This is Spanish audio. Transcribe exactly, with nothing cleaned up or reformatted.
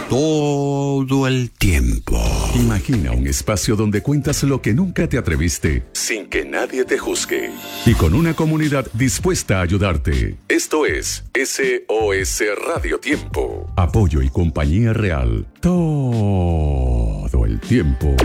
todo el tiempo. Imagina un espacio donde cuentas lo que nunca te atreviste, sin que nadie te juzgue. Y con una comunidad dispuesta a ayudarte. Esto es S O S Radio Tiempo. Apoyo y compañía real. Todo el tiempo.